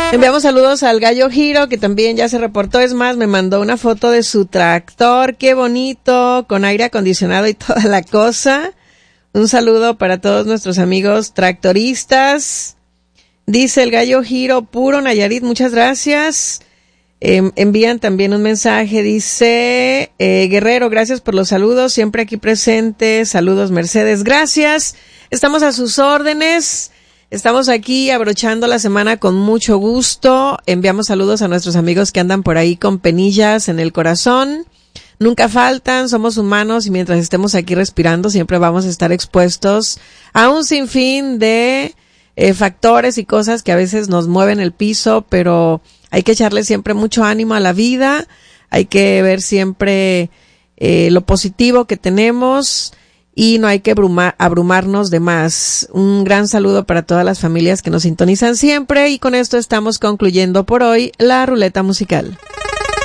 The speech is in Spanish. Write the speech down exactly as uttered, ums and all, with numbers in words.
Enviamos saludos al Gallo Giro, que también ya se reportó. Es más, me mandó una foto de su tractor. Qué bonito, con aire acondicionado y toda la cosa. Un saludo para todos nuestros amigos tractoristas. Dice el Gallo Giro, puro Nayarit, muchas gracias. Eh, envían también un mensaje, dice, eh, Guerrero, gracias por los saludos, siempre aquí presente. Saludos, Mercedes, gracias. Estamos a sus órdenes. Estamos aquí abrochando la semana con mucho gusto. Enviamos saludos a nuestros amigos que andan por ahí con penillas en el corazón. Nunca faltan, somos humanos y mientras estemos aquí respirando siempre vamos a estar expuestos a un sinfín de eh, factores y cosas que a veces nos mueven el piso, pero hay que echarle siempre mucho ánimo a la vida. Hay que ver siempre eh, lo positivo que tenemos. Y no hay que abruma, abrumarnos de más. Un gran saludo para todas las familias que nos sintonizan siempre. Y con esto estamos concluyendo por hoy la ruleta musical.